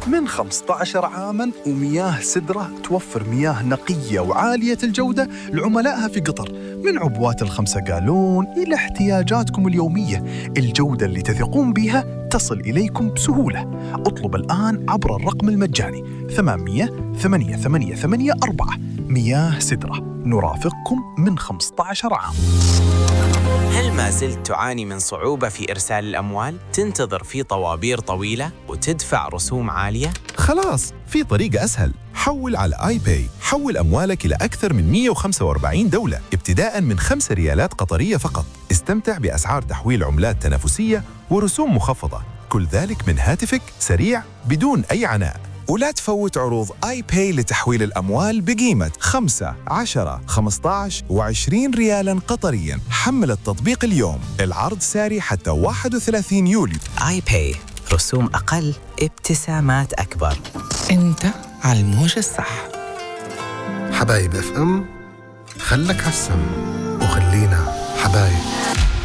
من 15 عاماً، ومياه سدرة توفر مياه نقية وعالية الجودة لعملائها في قطر، من عبوات ال5 جالون إلى احتياجاتكم اليومية. الجودة اللي تثقون بها تصل إليكم بسهولة. اطلب الآن عبر الرقم المجاني 800-8884. مياه سدرة، نرافقكم من 15 عام. هل ما زلت تعاني من صعوبة في إرسال الأموال؟ تنتظر في طوابير طويلة وتدفع رسوم عالية؟ خلاص، في طريقة أسهل. حول على آي باي. حول أموالك إلى أكثر من 145 دولة ابتداء من 5 ريالات قطرية فقط. استمتع بأسعار تحويل عملات تنافسية ورسوم مخفضة، كل ذلك من هاتفك، سريع بدون أي عناء. ولا تفوت عروض آي باي لتحويل الأموال بقيمة 5، 10، 15 و20 ريالاً قطرياً. حمل التطبيق اليوم، العرض ساري حتى 31 يوليو. آي باي، رسوم أقل، ابتسامات أكبر. أنت على الموجة الصح. حبايب FM، خلك عالسم وخلينا حبايب.